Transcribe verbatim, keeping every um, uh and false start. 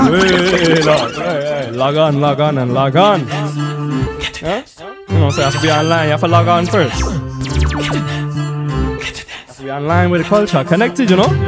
Hey, log, hey, hey. Log on, log on, and log on. Huh? You know, so you have to be online. You have to log on first. You have to be online with the culture. Connected, you know.